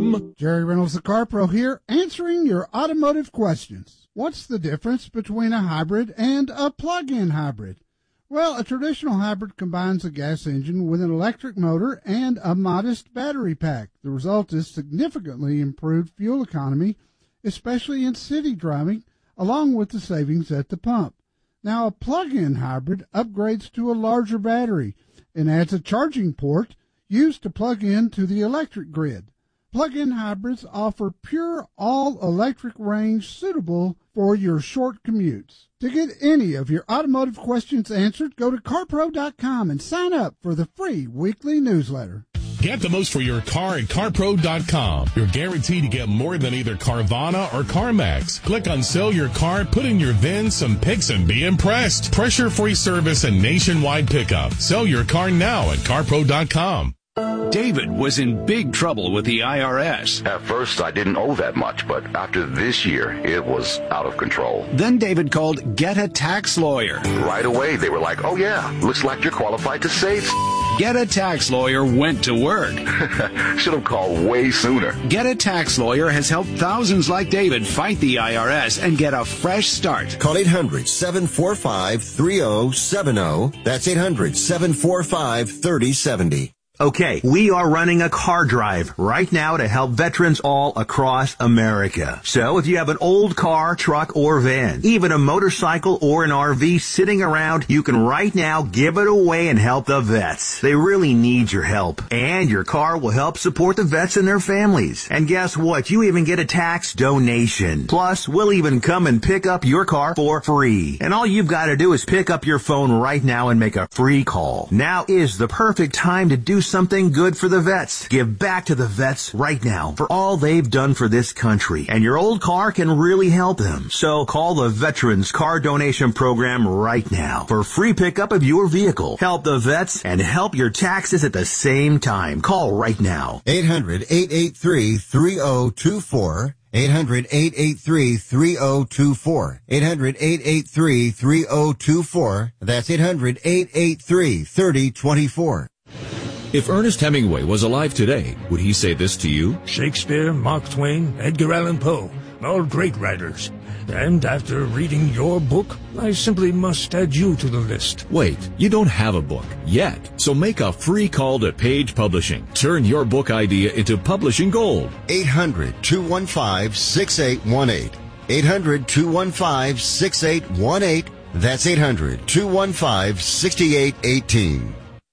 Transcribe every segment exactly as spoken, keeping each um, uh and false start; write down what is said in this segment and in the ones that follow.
com. Jerry Reynolds, the Car Pro here, answering your automotive questions. What's the difference between a hybrid and a plug-in hybrid? Well, a traditional hybrid combines a gas engine with an electric motor and a modest battery pack. The result is significantly improved fuel economy, especially in city driving, along with the savings at the pump. Now, a plug-in hybrid upgrades to a larger battery and adds a charging port used to plug into the electric grid. Plug-in hybrids offer pure all-electric range suitable for your short commutes. To get any of your automotive questions answered, go to car pro dot com and sign up for the free weekly newsletter. Get the most for your car at car pro dot com. You're guaranteed to get more than either Carvana or CarMax. Click on Sell Your Car, put in your V I N, some pics, and be impressed. Pressure-free service and nationwide pickup. Sell your car now at car pro dot com. David was in big trouble with the I R S. At first, I didn't owe that much, but after this year, it was out of control. Then David called Get a Tax Lawyer. Right away, they were like, oh yeah, looks like you're qualified to save. Get a Tax Lawyer went to work. Should have called way sooner. Get a Tax Lawyer has helped thousands like David fight the I R S and get a fresh start. Call eight hundred, seven four five, three zero seven zero. That's eight hundred, seven four five, three zero seven zero. Okay, we are running a car drive right now to help veterans all across America. So if you have an old car, truck, or van, even a motorcycle or an R V sitting around, you can right now give it away and help the vets. They really need your help. And your car will help support the vets and their families. And guess what? You even get a tax donation. Plus, we'll even come and pick up your car for free. And all you've got to do is pick up your phone right now and make a free call. Now is the perfect time to do something good for the vets. Give back to the vets right now for all they've done for this country. And your old car can really help them. So call the Veterans Car Donation Program right now for free pickup of your vehicle. Help the vets and help your taxes at the same time. Call right now. eight hundred, eight eight three, three zero two four. eight hundred, eight eight three, three zero two four. eight hundred, eight eight three, three zero two four. That's eight hundred, eight eight three, three zero two four. If Ernest Hemingway was alive today, would he say this to you? Shakespeare, Mark Twain, Edgar Allan Poe, all great writers. And after reading your book, I simply must add you to the list. Wait, you don't have a book yet, so make a free call to Page Publishing. Turn your book idea into publishing gold. eight hundred, two one five, six eight one eight. eight hundred, two one five, six eight one eight. That's eight hundred, two one five, six eight one eight.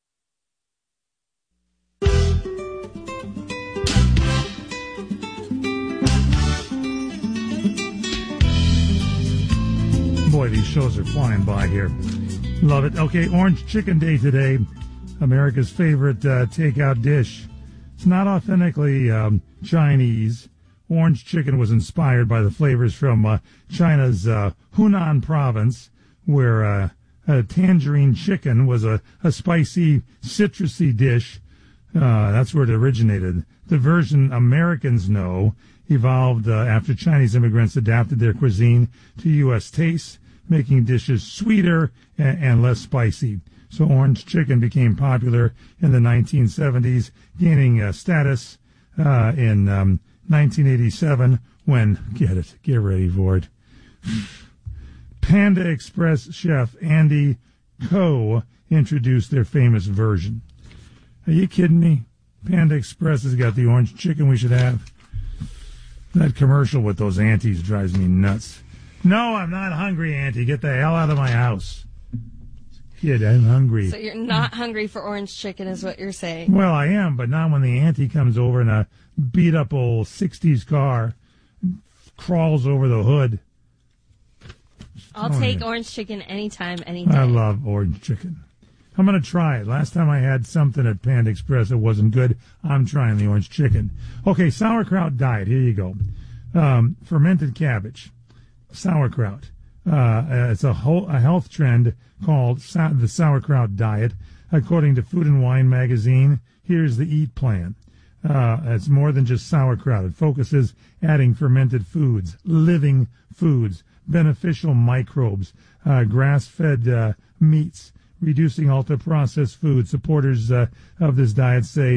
Boy, these shows are flying by here. Love it. Okay, Orange Chicken Day today, America's favorite uh, takeout dish. It's not authentically um, Chinese. Orange chicken was inspired by the flavors from uh, China's uh, Hunan province, where uh, a tangerine chicken was a, a spicy, citrusy dish. Uh, that's where it originated. The version Americans know evolved uh, after Chinese immigrants adapted their cuisine to U S tastes, making dishes sweeter and, and less spicy. So orange chicken became popular in the nineteen seventies, gaining uh, status uh, in um, nineteen eighty-seven when, get it, get ready for it, Panda Express chef Andy Ko introduced their famous version. Are you kidding me? Panda Express has got the orange chicken we should have. That commercial with those aunties drives me nuts. No, I'm not hungry, auntie. Get the hell out of my house. Kid, I'm hungry. So you're not hungry for orange chicken is what you're saying. Well, I am, but not when the auntie comes over in a beat-up old sixties car, crawls over the hood. I'll oh, take yeah. orange chicken anytime, any day. I love orange chicken. I'm going to try it. Last time I had something at Panda Express that wasn't good. I'm trying the orange chicken. Okay, sauerkraut diet. Here you go. Um, fermented cabbage. Sauerkraut. Uh, it's a, whole, a health trend called sa- the sauerkraut diet. According to Food and Wine magazine, here's the eat plan. Uh, it's more than just sauerkraut. It focuses adding fermented foods, living foods, beneficial microbes, uh, grass-fed uh, meats, reducing ultra-processed foods. Supporters uh, of this diet say